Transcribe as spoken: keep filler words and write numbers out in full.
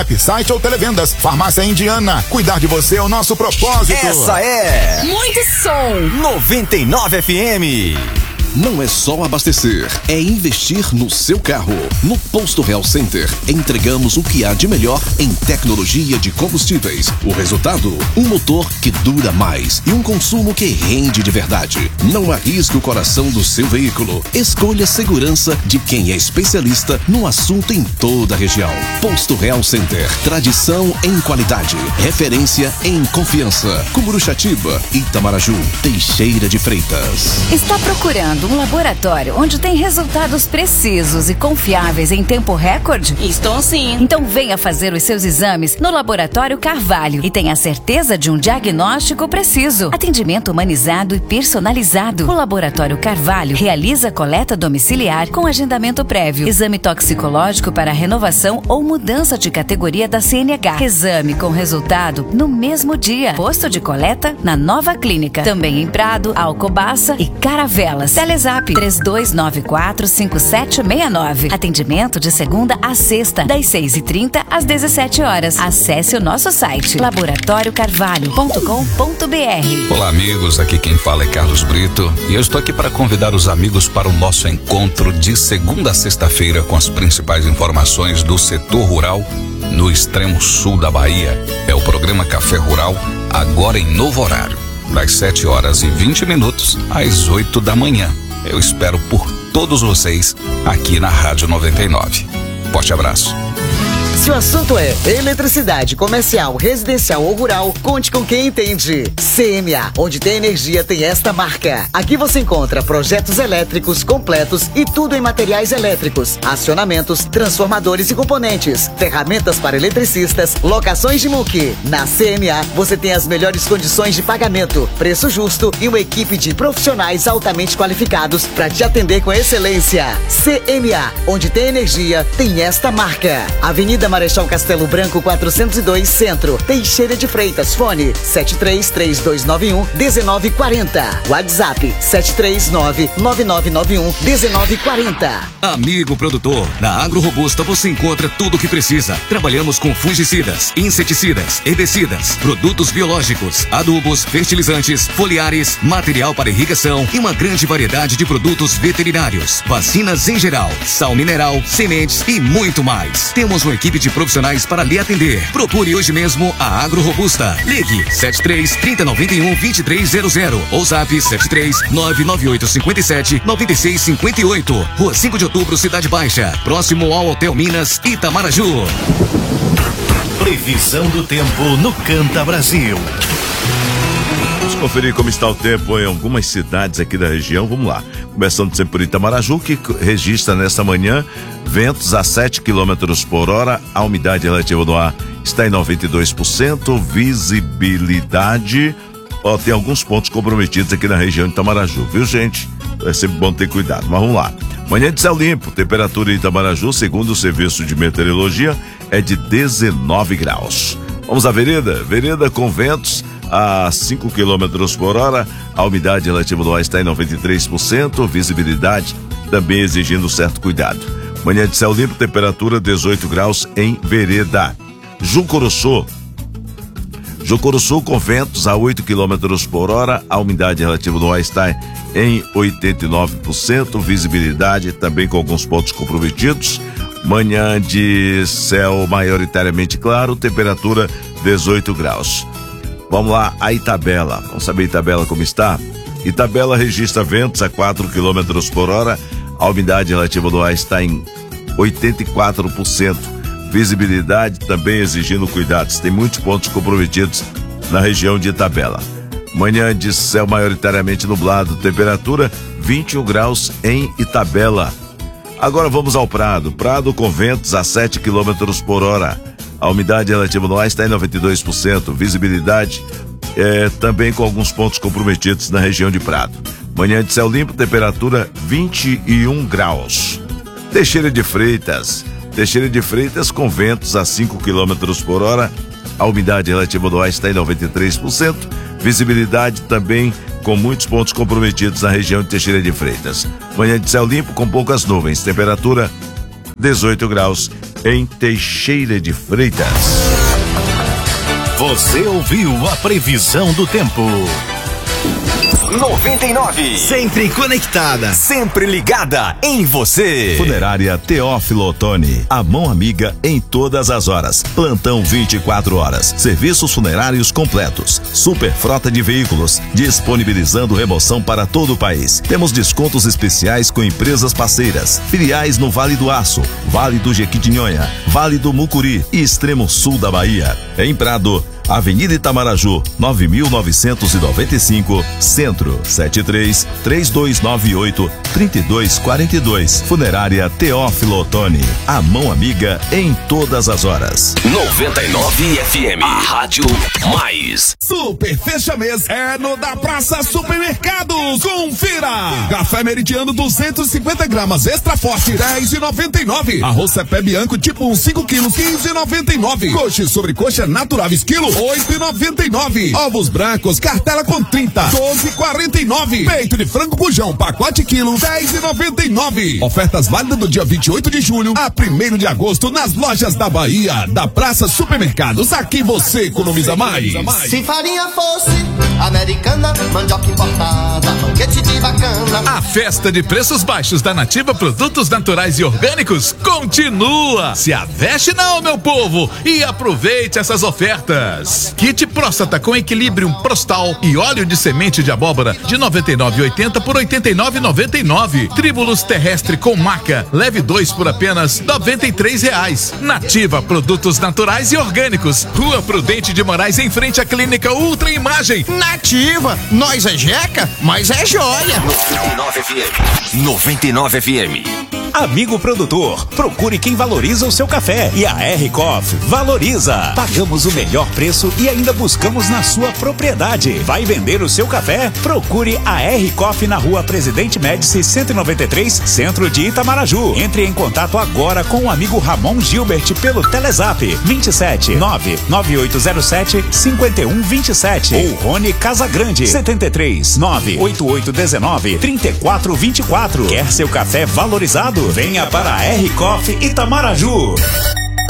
Site ou televendas. Farmácia Indiana. Cuidar de você é o nosso propósito. Essa é muito som. noventa e nove F M. Não é só abastecer, é investir no seu carro. No Posto Real Center, entregamos o que há de melhor em tecnologia de combustíveis. O resultado? Um motor que dura mais e um consumo que rende de verdade. Não arrisque o coração do seu veículo. Escolha a segurança de quem é especialista no assunto em toda a região. Posto Real Center, tradição em qualidade, referência em confiança. Cumuruxatiba, Itamaraju, Teixeira de Freitas. Está procurando um laboratório onde tem resultados precisos e confiáveis em tempo recorde? Estou sim. Então venha fazer os seus exames no Laboratório Carvalho e tenha certeza de um diagnóstico preciso. Atendimento humanizado e personalizado. O Laboratório Carvalho realiza coleta domiciliar com agendamento prévio. Exame toxicológico para renovação ou mudança de categoria da C N H. Exame com resultado no mesmo dia. Posto de coleta na Nova Clínica. Também em Prado, Alcobaça e Caravelas. Telezap três dois nove quatro, cinco sete seis nove. Atendimento de segunda a sexta, das seis e trinta às dezessete horas. Acesse o nosso site laboratório carvalho ponto com ponto b r. Olá, amigos. Aqui quem fala é Carlos Brito e eu estou aqui para convidar os amigos para o nosso encontro de segunda a sexta-feira com as principais informações do setor rural no extremo sul da Bahia. É o programa Café Rural, agora em novo horário, das sete horas e vinte minutos às oito da manhã. Eu espero por todos vocês aqui na Rádio noventa e nove. Forte abraço. Se o assunto é eletricidade, comercial, residencial ou rural, conte com quem entende. C M A, onde tem energia, tem esta marca. Aqui você encontra projetos elétricos completos e tudo em materiais elétricos, acionamentos, transformadores e componentes, ferramentas para eletricistas, locações de muque. Na C M A, você tem as melhores condições de pagamento, preço justo e uma equipe de profissionais altamente qualificados para te atender com excelência. C M A, onde tem energia, tem esta marca. Avenida Marechal Castelo Branco quatrocentos e dois, Centro, Teixeira de Freitas. Fone sete três três dois nove um um nove quatro zero. WhatsApp sete três nove nove nove nove um um nove quatro zero. Amigo produtor, na Agro Robusta você encontra tudo o que precisa. Trabalhamos com fungicidas, inseticidas, herbicidas, produtos biológicos, adubos, fertilizantes, foliares, material para irrigação e uma grande variedade de produtos veterinários, vacinas em geral, sal mineral, sementes e muito mais. Temos uma equipe de profissionais para lhe atender. Procure hoje mesmo a Agro Robusta. Ligue sete três, trinta, noventa e um, vinte e três zero zero ou zap sete três, nove nove oito, cinco sete, nove seis cinco oito. Rua cinco de outubro, Cidade Baixa, próximo ao Hotel Minas, Itamaraju. Previsão do tempo no Canta Brasil. Vamos conferir como está o tempo em algumas cidades aqui da região. Vamos lá. Começando sempre por Itamaraju, que registra nesta manhã ventos a sete quilômetros por hora. A umidade relativa do ar está em noventa e dois por cento. Visibilidade, ó, tem alguns pontos comprometidos aqui na região de Itamaraju, viu, gente? É sempre bom ter cuidado, mas vamos lá. Manhã de céu limpo, temperatura em Itamaraju, segundo o Serviço de Meteorologia, é de dezenove graus. Vamos à vereda? Vereda com ventos a cinco quilômetros por hora, a umidade relativa do ar está em noventa e três por cento, visibilidade também exigindo certo cuidado. Manhã de céu limpo, temperatura dezoito graus em Vereda. Jucuruçu. Jucuruçu com ventos a oito quilômetros por hora, a umidade relativa do ar está em oitenta e nove por cento, visibilidade também com alguns pontos comprometidos. Manhã de céu maioritariamente claro, temperatura dezoito graus. Vamos lá, a Itabela. Vamos saber Itabela como está? Itabela registra ventos a quatro quilômetros por hora, a umidade relativa do ar está em oitenta e quatro por cento. Visibilidade também exigindo cuidados. Tem muitos pontos comprometidos na região de Itabela. Manhã de céu maioritariamente nublado, temperatura vinte e um graus em Itabela. Agora vamos ao Prado. Prado com ventos a sete quilômetros por hora. A umidade relativa do ar está em noventa e dois por cento. Visibilidade é, também com alguns pontos comprometidos na região de Prado. Manhã de céu limpo, temperatura vinte e um graus. Teixeira de Freitas. Teixeira de Freitas com ventos a cinco quilômetros por hora. A umidade relativa do ar está em noventa e três por cento. Visibilidade também com muitos pontos comprometidos na região de Teixeira de Freitas. Manhã de céu limpo com poucas nuvens. Temperatura dezoito graus em Teixeira de Freitas. Você ouviu a previsão do tempo. noventa e nove. Sempre conectada. Sempre ligada em você. Funerária Teófilo Otoni. A mão amiga em todas as horas. Plantão vinte e quatro horas. Serviços funerários completos. Super frota de veículos. Disponibilizando remoção para todo o país. Temos descontos especiais com empresas parceiras. Filiais no Vale do Aço, Vale do Jequitinhonha, Vale do Mucuri e extremo sul da Bahia. Em Prado, Avenida Itamaraju, nove mil novecentos e noventa e cinco, Centro, sete três, três dois nove oito, três dois quatro dois. Funerária Teófilo Otoni. A mão amiga em todas as horas. noventa e nove F M, a rádio mais. Super fecha mês é no da Praça Supermercados. Confira! Café Meridiano duzentos e cinquenta gramas extra forte, dez e noventa e nove. Arroz Cepé Bianco tipo um, cinco quilos, quinze e noventa e nove. Coxa sobre coxa naturáveis quilo, oito e noventa e nove. Ovos brancos, cartela com trinta, doze e quarenta e nove. Peito de frango bujão, pacote quilo, dez e noventa e nove. Ofertas válidas do dia vinte e oito de julho a primeiro de agosto nas lojas da Bahia, da Praça Supermercados. Aqui você economiza mais. Se farinha fosse americana, mandioca importada, banquete de bacana. A festa de preços baixos da Nativa Produtos Naturais e Orgânicos continua. Se aveste não, meu povo, e aproveite essas ofertas. Kit próstata com equilíbrio prostal e óleo de semente de abóbora de noventa e nove reais e oitenta centavos por oitenta e nove reais e noventa e nove centavos. Tribulus terrestre com maca, leve dois por apenas noventa e três reais. Nativa Produtos Naturais e Orgânicos, Rua Prudente de Moraes, em frente à Clínica Ultra Imagem. Nativa, nós é jeca, mas é joia. noventa e nove F M. noventa e nove F M. Amigo produtor, procure quem valoriza o seu café, e a R Coffee valoriza. Pagamos o melhor preço e ainda buscamos na sua propriedade. Vai vender o seu café? Procure a R Coffee na Rua Presidente Médici cento e noventa e três, Centro de Itamaraju. Entre em contato agora com o amigo Ramon Gilbert pelo Telezap vinte e sete, nove nove oito zero sete, cinco um dois sete ou Rony Casagrande setenta e três, nove oito oito um nove, três quatro dois quatro. Quer seu café valorizado? Venha para a R Coffee Itamaraju.